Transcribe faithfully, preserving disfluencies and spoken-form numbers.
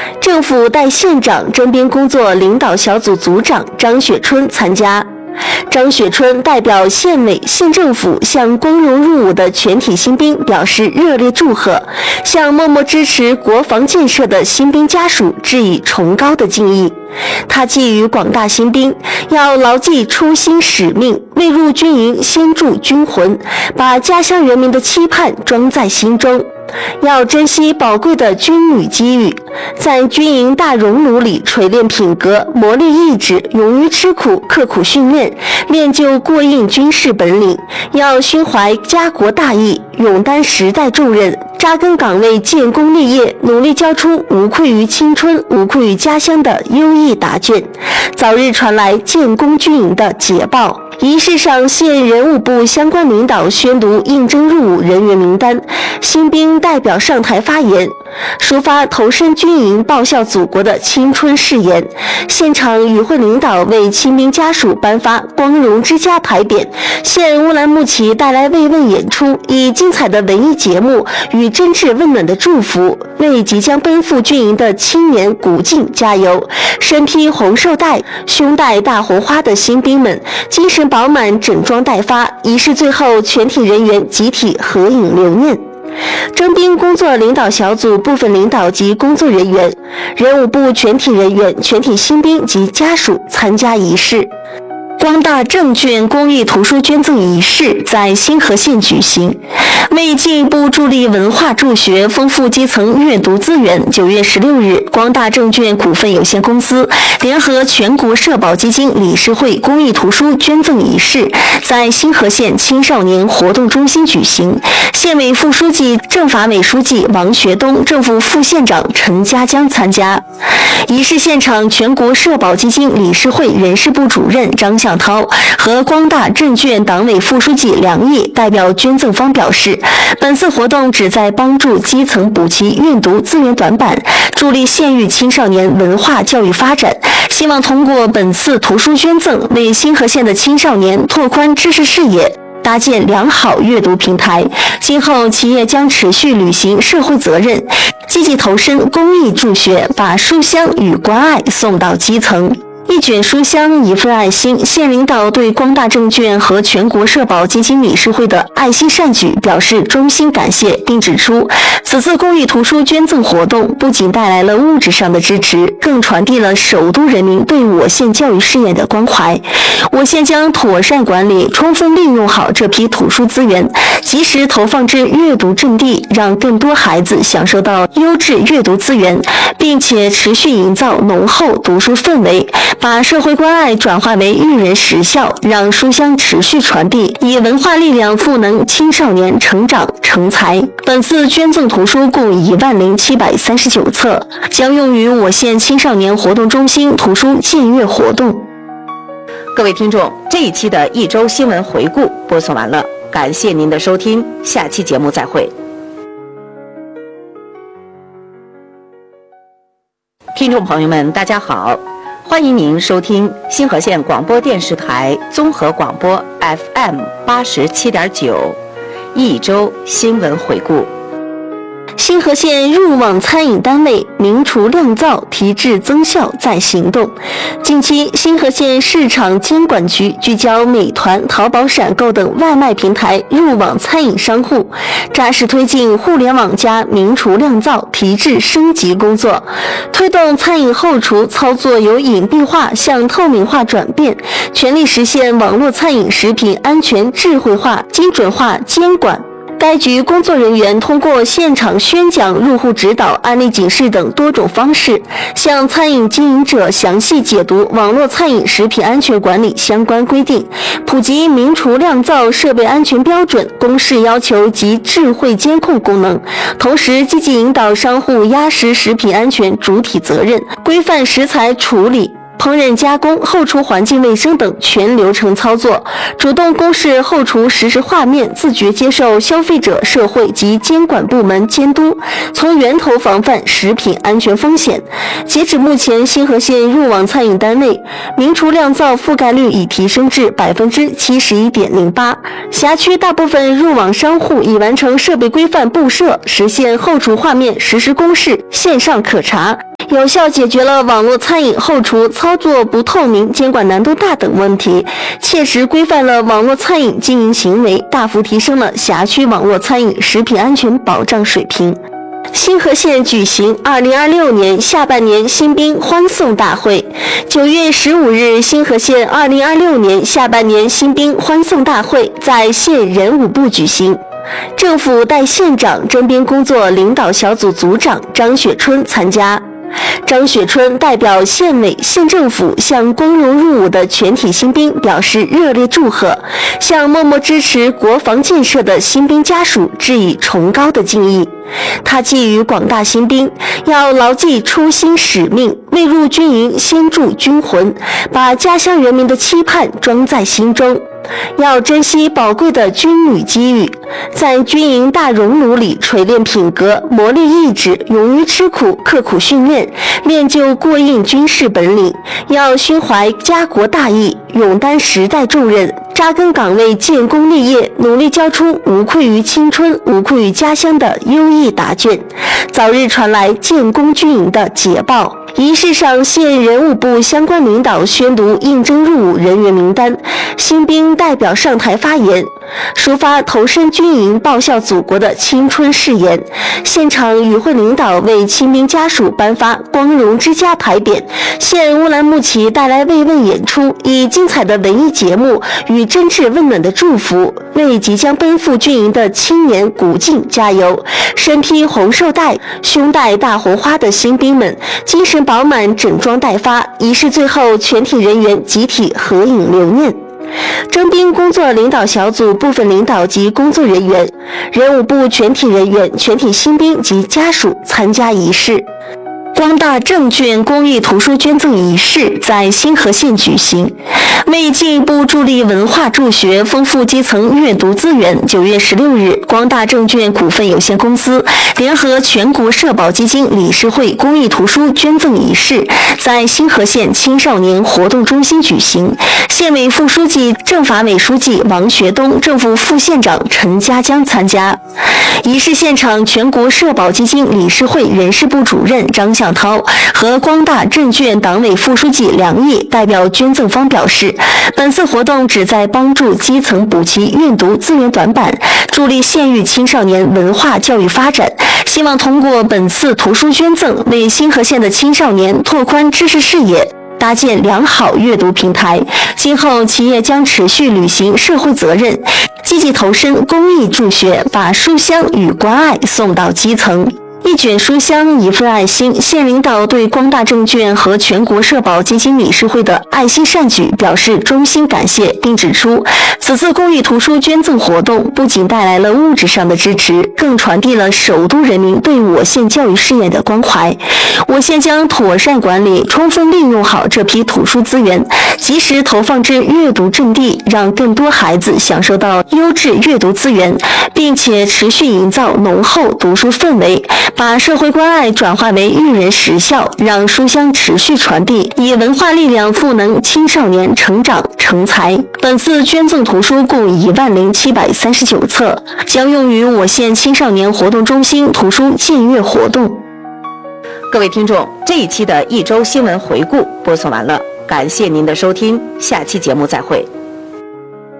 政府带县长征兵工作领导小组组长张雪春参加。张雪春代表县委、县政府向光荣入伍的全体新兵表示热烈祝贺，向默默支持国防建设的新兵家属致以崇高的敬意。他寄予广大新兵，要牢记初心使命，未入军营先铸军魂，把家乡人民的期盼装在心中。要珍惜宝贵的军旅机遇，在军营大熔炉里锤炼品格，磨砺意志，勇于吃苦，刻苦训练，练就过硬军事本领。要心怀家国大义，勇担时代重任，扎根岗位，建功立业，努力交出无愧于青春、无愧于家乡的优异答卷，早日传来建功军营的捷报。仪式上，县人武部相关领导宣读应征入伍人员名单，新兵代表上台发言，抒发投身军营报效祖国的青春誓言。现场与会领导为新兵家属颁发光荣之家牌匾，县乌兰牧骑带来慰问演出，以精彩的文艺节目与真挚温暖的祝福，为即将奔赴军营的青年鼓劲加油。身披红绶带、胸带大红花的新兵们精神饱满，整装待发。仪式最后，全体人员集体合影留念。征兵工作领导小组部分领导及工作人员、人武部全体人员、全体新兵及家属参加仪式。光大证券公益图书捐赠仪式在新河县举行。为进一步助力文化助学，丰富基层阅读资源，九月十六日，光大证券股份有限公司联合全国社保基金理事会公益图书捐赠仪式在新河县青少年活动中心举行。县委副书记、政法委书记王学东，政府副县长陈家江参加。仪式现场，全国社保基金理事会人事部主任张向涛和光大证券党委副书记梁毅代表捐赠方表示，本次活动旨在帮助基层补齐阅读资源短板，助力县域青少年文化教育发展。希望通过本次图书捐赠，为新河县的青少年拓宽知识视野，搭建良好阅读平台。今后企业将持续履行社会责任，积极投身公益助学，把书香与关爱送到基层。一卷书香，一份爱心。县领导对光大证券和全国社保基金理事会的爱心善举表示衷心感谢，并指出，此次公益图书捐赠活动不仅带来了物质上的支持，更传递了首都人民对我县教育事业的关怀。我县将妥善管理，充分利用好这批图书资源，及时投放至阅读阵地，让更多孩子享受到优质阅读资源，并且持续营造浓厚读书氛围，把社会关爱转化为育人实效，让书香持续传递，以文化力量赋能青少年成长成才。本次捐赠图书共一万零七百三十九册，将用于我县青少年活动中心图书借阅活动。 各位听众，这一期的一周新闻回顾播送完了，感谢您的收听，下期节目再会。听众朋友们，大家好，欢迎您收听新河县广播电视台综合广播 F M 八十七点九，一周新闻回顾。 新河县入网餐饮单位明厨亮灶，提质增效在行动。近期，新河县市场监管局聚焦美团、淘宝闪购等外卖平台入网餐饮商户，扎实推进互联网加明厨亮灶提质升级工作，推动餐饮后厨操作由隐蔽化向透明化转变，全力实现网络餐饮食品安全智慧化、精准化监管。该局工作人员通过现场宣讲、入户指导、案例警示等多种方式，向餐饮经营者详细解读网络餐饮食品安全管理相关规定，普及明厨亮灶设备安全标准、公示要求及智慧监控功能，同时积极引导商户压实食品安全主体责任，规范食材处理、烹饪加工、后厨环境卫生等全流程操作，主动公示后厨实时画面，自觉接受消费者、社会及监管部门监督，从源头防范食品安全风险。截止目前，新河县入网餐饮单位明厨亮灶覆盖率已提升至百分之七十一点零八，辖区大部分入网商户已完成设备规范布设，实现后厨画面实时公示、线上可查。 有效解决了网络餐饮后厨操作不透明、监管难度大等问题，切实规范了网络餐饮经营行为，大幅提升了辖区网络餐饮食品安全保障水平。新河县举行二零二六年下半年新兵欢送大会。九月十五日，新河县二零二六年下半年新兵欢送大会在县人武部举行。政府带县长征编工作领导小组组长张雪春参加。张雪春代表县委、县政府向光荣入伍的全体新兵表示热烈祝贺，向默默支持国防建设的新兵家属致以崇高的敬意。他寄予广大新兵，要牢记初心使命，未入军营先铸军魂，把家乡人民的期盼装在心中。要珍惜宝贵的军旅机遇，在军营大熔炉里锤炼品格，磨砺意志，勇于吃苦，刻苦训练，练就过硬军事本领。要心怀家国大义，勇担时代重任，扎根岗位，建功立业，努力交出无愧于青春、无愧于家乡的优异答卷，早日传来建功军营的捷报。仪式上，县人武部相关领导宣读应征入伍人员名单，新兵代表上台发言，抒发投身军营报效祖国的青春誓言。现场与会领导为新兵家属颁发光荣之家牌匾，县乌兰牧骑带来慰问演出，以精彩的文艺节目与真挚温暖的祝福，为即将奔赴军营的青年鼓劲加油。身披红绶带、胸戴大红花的新兵们精神饱满，整装待发。仪式最后，全体人员集体合影留念。征兵工作领导小组部分领导及工作人员、人武部全体人员、全体新兵及家属参加仪式。光大证券公益图书捐赠仪式在新河县举行。为进一步助力文化助学，丰富基层阅读资源，九月十六日，光大证券股份有限公司联合全国社保基金理事会公益图书捐赠仪式在新河县青少年活动中心举行。县委副书记、政法委书记王学东，政府副县长陈家江参加。仪式现场，全国社保基金理事会人事部主任张向涛和光大证券党委副书记梁毅代表捐赠方表示，本次活动旨在帮助基层补齐阅读资源短板，助力县域青少年文化教育发展。希望通过本次图书捐赠，为新河县的青少年拓宽知识视野，搭建良好阅读平台。今后企业将持续履行社会责任，积极投身公益助学，把书香与关爱送到基层。一卷书香，一份爱心。县领导对光大证券和全国社保基金理事会的爱心善举表示衷心感谢，并指出，此次公益图书捐赠活动不仅带来了物质上的支持，更传递了首都人民对我县教育事业的关怀。我县将妥善管理，充分利用好这批图书资源，及时投放至阅读阵地，让更多孩子享受到优质阅读资源，并且持续营造浓厚读书氛围，把社会关爱转化为育人实效，让书香持续传递，以文化力量赋能青少年成长成才。本次捐赠图书共一万零七百三十九册，将用于我县青少年活动中心图书借阅活动。 各位听众，这一期的一周新闻回顾播送完了，感谢您的收听，下期节目再会。